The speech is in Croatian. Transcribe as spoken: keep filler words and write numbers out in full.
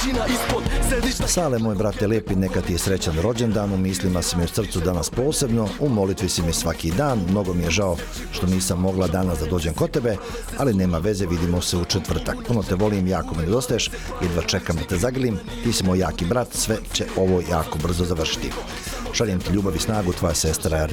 Sale, moj brate lijepi, neka ti je srećan rođendan, u mislima si mi u srcu danas posebno, u molitvi si mi svaki dan, mnogo mi je žao što nisam mogla danas da dođem kod tebe, ali nema veze, vidimo se u četvrtak. Puno te volim, jako me nedostaješ, jedva čekam da te zagrlim, ti si moj jaki brat, sve će ovo jako brzo završiti. Šaljem ti ljubav i snagu, tvoja sestra